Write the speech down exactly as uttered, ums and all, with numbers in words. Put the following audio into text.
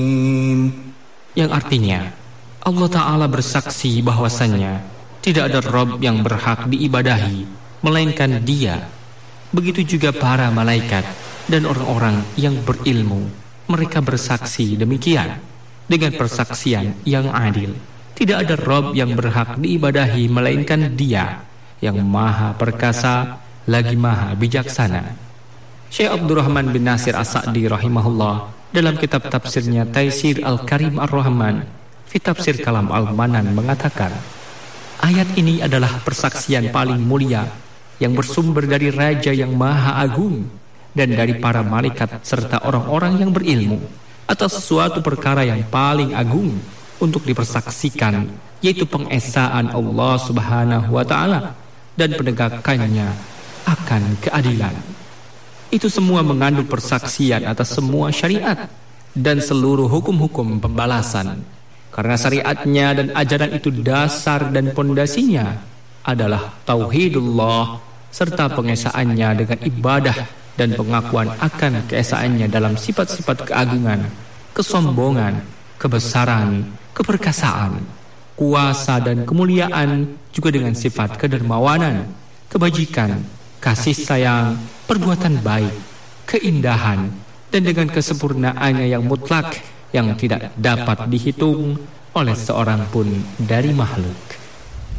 Yang artinya Allah Ta'ala bersaksi bahwasannya tidak ada Rabb yang berhak diibadahi melainkan Dia. Begitu juga para malaikat dan orang-orang yang berilmu, mereka bersaksi demikian dengan persaksian yang adil. Tidak ada Rabb yang berhak diibadahi melainkan Dia yang maha perkasa lagi maha bijaksana. Syekh Abdurrahman bin Nasir As-Sa'di rahimahullah dalam kitab tafsirnya Taisir Al-Karim Ar-Rahman fi tafsir Kalam Al-Manan mengatakan, ayat ini adalah persaksian paling mulia yang bersumber dari Raja yang Maha Agung dan dari para malaikat serta orang-orang yang berilmu atas suatu perkara yang paling agung untuk dipersaksikan, yaitu pengesaan Allah Subhanahu wa Ta'ala dan penegakannya akan keadilan. Itu semua mengandung persaksian atas semua syariat dan seluruh hukum-hukum pembalasan. Karena syariatnya dan ajaran itu dasar dan pondasinya adalah tauhidullah serta pengesaannya dengan ibadah dan pengakuan akan keesaannya dalam sifat-sifat keagungan, kesombongan, kebesaran, keperkasaan, kuasa dan kemuliaan, juga dengan sifat kedermawanan, kebajikan, kasih sayang, perbuatan baik, keindahan, dan dengan kesempurnaannya yang mutlak yang tidak dapat dihitung oleh seorang pun dari makhluk.